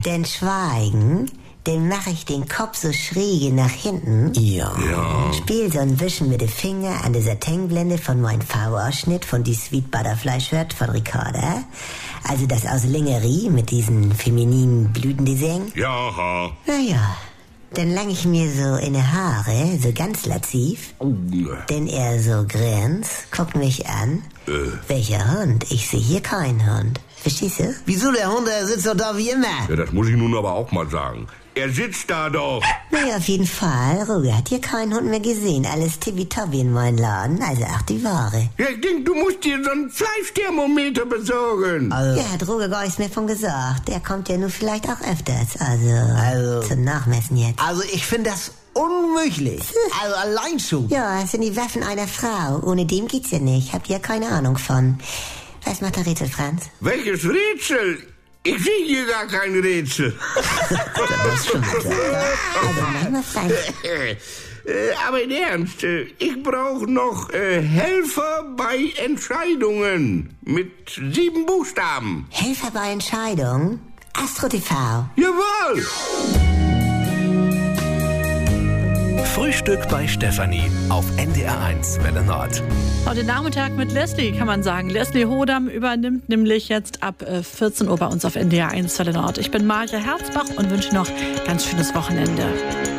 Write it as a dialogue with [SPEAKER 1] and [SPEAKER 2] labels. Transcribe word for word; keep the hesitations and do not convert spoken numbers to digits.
[SPEAKER 1] denn Schweigen, dann mache ich den Kopf so schräge nach hinten.
[SPEAKER 2] Ja.
[SPEAKER 3] Ja.
[SPEAKER 1] Spiel so ein Wischen mit dem Finger an der Satinblende von meinem V-Ausschnitt von die Sweet Butterfly Shirt von Ricarda. Also das aus Lingerie mit diesen femininen Blütendesign.
[SPEAKER 3] Ja.
[SPEAKER 1] Naja, dann lang ich mir so in die Haare, so ganz lativ. Denn er so grinst, guckt mich an.
[SPEAKER 3] Äh.
[SPEAKER 1] Welcher Hund? Ich sehe hier keinen Hund. Verstehst du?
[SPEAKER 2] Wieso, der Hund, der sitzt doch da wie immer.
[SPEAKER 3] Ja, das muss ich nun aber auch mal sagen. Er sitzt da doch.
[SPEAKER 1] Naja, auf jeden Fall. Ruhe hat hier keinen Hund mehr gesehen. Alles tippitoppi in meinem Laden. Also ach, die Ware.
[SPEAKER 3] Ja, ich denk, du musst dir so ein Fleischthermometer besorgen.
[SPEAKER 2] Also,
[SPEAKER 1] Ja, hat Ruge gar nichts mehr von gesagt. Der kommt ja nur vielleicht auch öfters. Also,
[SPEAKER 2] Also.
[SPEAKER 1] zum Nachmessen jetzt.
[SPEAKER 2] also ich finde das unmöglich. Also allein schon.
[SPEAKER 1] Ja, es sind die Waffen einer Frau. Ohne dem geht's ja nicht. Habt ihr keine Ahnung von. Was macht der Rätsel, Franz?
[SPEAKER 3] Welches Rätsel? Ich sehe hier gar kein Rätsel.
[SPEAKER 1] Also, mach mal, Franz.
[SPEAKER 3] Äh, aber in Ernst, äh, ich brauche noch äh, Helfer bei Entscheidungen mit sieben Buchstaben.
[SPEAKER 1] Helfer bei Entscheidung. Astro T V.
[SPEAKER 3] Jawohl!
[SPEAKER 4] Frühstück bei Stefanie auf N D R eins Welle Nord.
[SPEAKER 5] Heute Nachmittag mit Leslie, kann man sagen. Leslie Hodam übernimmt nämlich jetzt ab vierzehn Uhr bei uns auf N D R eins Welle Nord. Ich bin Maja Herzbach und wünsche noch ganz schönes Wochenende.